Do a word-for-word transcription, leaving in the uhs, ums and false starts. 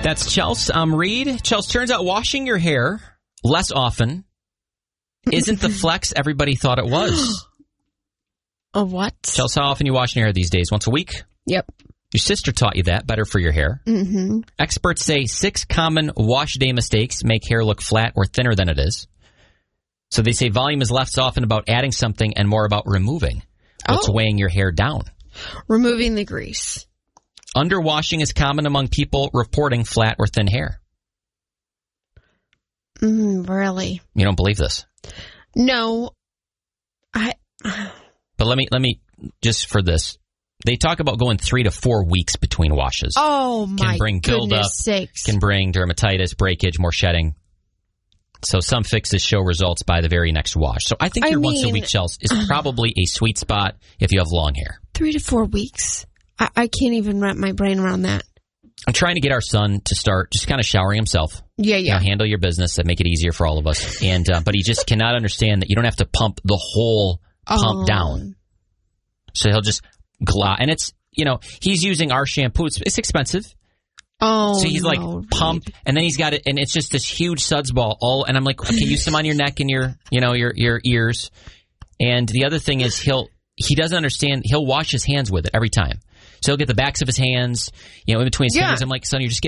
That's Chelsea. I'm Reed. Chelsea, turns out washing your hair less often isn't the flex everybody thought it was. A what? Chelsea, how often you wash your hair these days? Once a week? Yep. Your sister taught you that. Better for your hair. Mm-hmm. Experts say six common wash day mistakes make hair look flat or thinner than it is. So they say volume is less often about adding something and more about removing what's Oh. weighing your hair down. Removing the grease. Underwashing is common among people reporting flat or thin hair. Mm, really? You don't believe this? No. I. But let me let me just for this. They talk about going three to four weeks between washes. Oh my Can bring buildup, goodness sakes. can bring dermatitis, breakage, more shedding. So some fixes show results by the very next wash. So I think I your once a mean- week, Chelsea, is probably a sweet spot if you have long hair. Three to four weeks. I, I can't even wrap my brain around that. I'm trying to get our son to start just kind of showering himself. Yeah, You yeah. know, handle your business and make it easier for all of us. And uh, but he just cannot understand that you don't have to pump the whole pump Oh. down. So he'll just glide, and it's you know he's using our shampoo. It's, it's expensive. Oh, So he's no, like pump, and then he's got it, and it's just this huge suds ball. All, and I'm like, okay, use some on your neck and your, you know, your your ears. And the other thing is he'll he doesn't understand. He'll wash his hands with it every time. So he'll get the backs of his hands, you know, in between his Yeah. fingers. I'm like, son, you're just getting